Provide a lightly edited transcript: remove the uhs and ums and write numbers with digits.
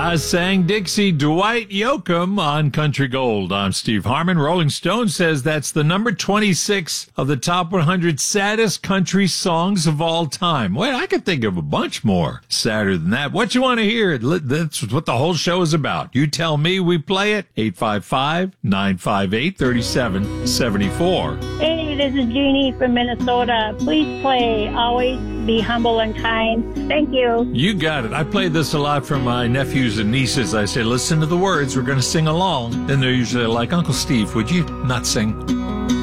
I sang Dixie, Dwight Yoakam on Country Gold. I'm Steve Harmon. Rolling Stone says that's the number 26 of the top 100 saddest country songs of all time. Wait, I could think of a bunch more sadder than that. What you want to hear? That's what the whole show is about. You tell me, we play it. 855-958-3774. Hey, this is Jeannie from Minnesota. Please play Always Be Humble and Kind. Thank you. You got it. I play this a lot for my nephews and nieces. I say, listen to the words. We're going to sing along. Then they're usually like, Uncle Steve, would you not sing?